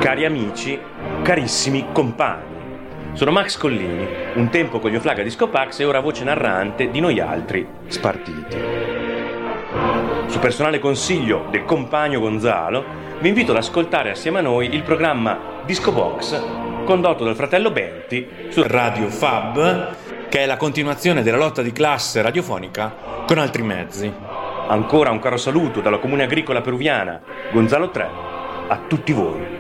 Cari amici, carissimi compagni. Sono Max Collini, un tempo con gli Oflaga Disco Pax e ora voce narrante di noi altri spartiti. Su personale consiglio del compagno Gonzalo, vi invito ad ascoltare assieme a noi il programma Disco Box, condotto dal fratello Benti su Radio Fab, che è la continuazione della lotta di classe radiofonica con altri mezzi. Ancora un caro saluto dalla Comune Agricola Peruviana, Gonzalo 3, a tutti voi.